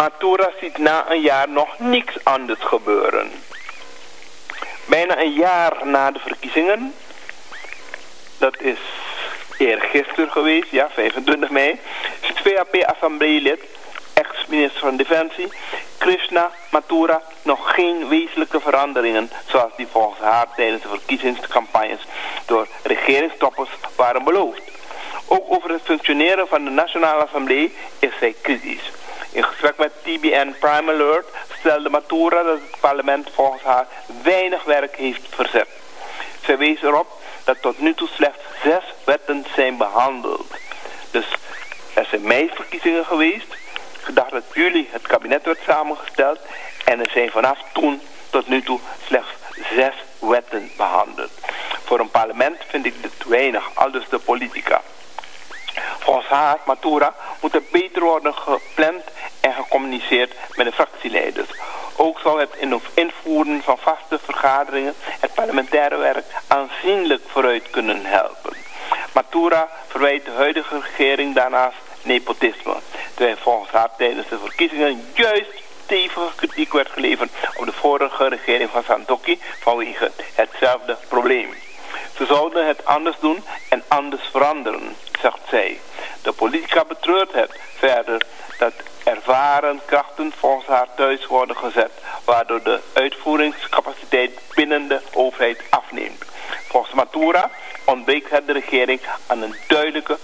Matura ziet na een jaar nog niks anders gebeuren. Bijna een jaar na de verkiezingen, dat is eergisteren geweest, ja, 25 mei, ziet VAP-assembleelid, ex-minister van Defensie, Krishna Mathura, nog geen wezenlijke veranderingen zoals die volgens haar tijdens de verkiezingscampagnes door regeringstoppers waren beloofd. Ook over het functioneren van de Nationale Assemblée is zij kritisch. In gesprek met TBN Prime Alert stelde Mathura dat het parlement volgens haar weinig werk heeft verzet. Zij wees erop dat tot nu toe slechts 6 wetten zijn behandeld. Dus er zijn meiverkiezingen geweest. Gedacht dat juli het kabinet werd samengesteld. En er zijn vanaf toen tot nu toe slechts 6 wetten behandeld. Voor een parlement vind ik dit weinig, aldus de politica. Volgens haar, Mathura, moet er beter worden gepland en gecommuniceerd met de fractieleiders. Ook zou het invoeren van vaste vergaderingen het parlementaire werk aanzienlijk vooruit kunnen helpen. Mathura verwijt de huidige regering daarnaast nepotisme, terwijl volgens haar tijdens de verkiezingen juist stevige kritiek werd geleverd op de vorige regering van Santokhi vanwege hetzelfde probleem. Ze zouden het anders doen en anders veranderen, zegt zij. De politica betreurt het verder dat ervaren krachten volgens haar thuis worden gezet, waardoor de uitvoeringscapaciteit binnen de overheid afneemt. Volgens Mathura ontbreekt het de regering aan een duidelijke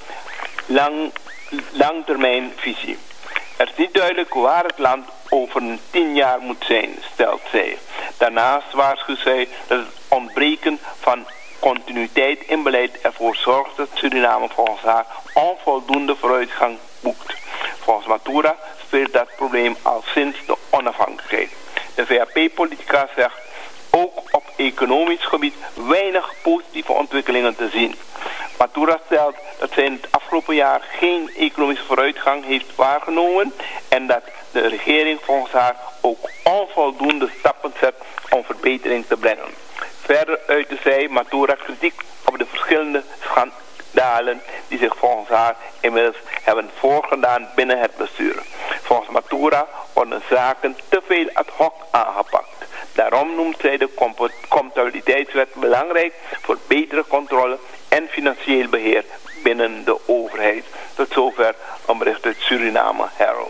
langtermijnvisie. Het is niet duidelijk waar het land over 10 jaar moet zijn, stelt zij. Daarnaast waarschuwt zij dat het ontbreken van continuïteit in beleid ervoor zorgt dat Suriname volgens haar onvoldoende vooruitgang boekt. Volgens Mathura speelt dat probleem al sinds de onafhankelijkheid. De VAP-politica zegt ook op economisch gebied weinig positieve ontwikkelingen te zien. Mathura stelt dat zij in het afgelopen jaar geen economische vooruitgang heeft waargenomen en dat de regering volgens haar ook onvoldoende stappen zet om verbetering te brengen. Verder uitte zij Mathura kritiek op de verschillende schandalen die zich volgens haar inmiddels hebben voorgedaan binnen het bestuur. Volgens Mathura worden zaken te veel ad hoc aangepakt. Daarom noemt zij de comptabiliteitswet belangrijk voor betere controle en financieel beheer binnen de overheid. Tot zover een bericht uit Suriname Herald.